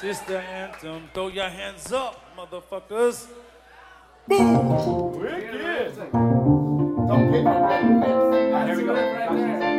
This the anthem. Throw your hands up, motherfuckers. Boom! Wicked! Don't pick up that. Here we go.